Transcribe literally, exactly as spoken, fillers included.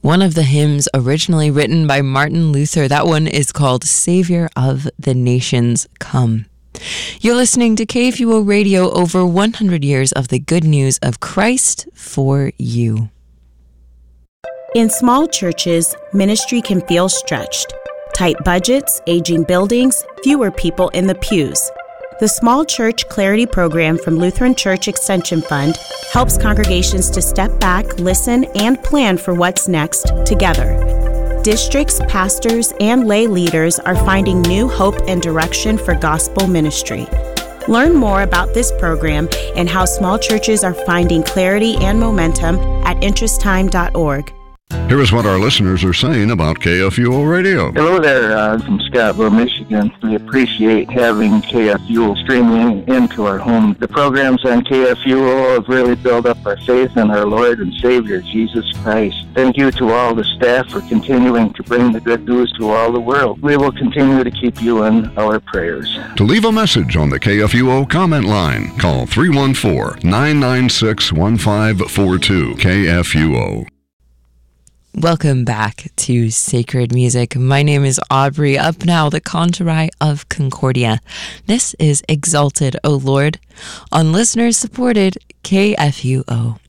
One of the hymns originally written by Martin Luther. That one is called Savior of the Nations Come. You're listening to K F U O Radio, over one hundred years of the good news of Christ for you. In small churches, ministry can feel stretched. Tight budgets, aging buildings, fewer people in the pews. The Small Church Clarity Program from Lutheran Church Extension Fund helps congregations to step back, listen, and plan for what's next together. Districts, pastors, and lay leaders are finding new hope and direction for gospel ministry. Learn more about this program and how small churches are finding clarity and momentum at interest time dot org. Here is what our listeners are saying about K F U O Radio. Hello there, uh, from Scottsboro, Michigan. We appreciate having K F U O streaming into our home. The programs on K F U O have really built up our faith in our Lord and Savior, Jesus Christ. Thank you to all the staff for continuing to bring the good news to all the world. We will continue to keep you in our prayers. To leave a message on the K F U O comment line, call three one four, nine nine six, one five four two. K F U O. Welcome back to Sacred Music. My name is Aubrey. Up now, the Contori of Concordia. This is Exalted, O Lord, on listeners-supported K F U O.